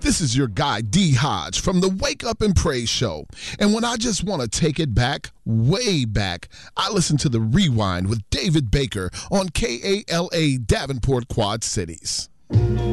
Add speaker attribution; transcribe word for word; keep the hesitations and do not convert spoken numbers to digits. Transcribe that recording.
Speaker 1: This is your guy, D. Hodge, from the Wake Up and Pray show. And when I just want to take it back, way back, I listen to The Rewind with David Baker on K A L A Davenport Quad Cities.